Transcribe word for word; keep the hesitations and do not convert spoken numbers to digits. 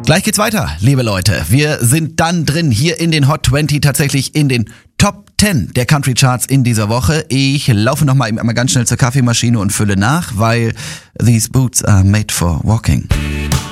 Gleich geht's weiter, liebe Leute. Wir sind dann drin hier in den Hot zwanzig, tatsächlich in den Top zehn der Country Charts in dieser Woche. Ich laufe noch mal eben einmal ganz schnell zur Kaffeemaschine und fülle nach, weil these boots are made for walking.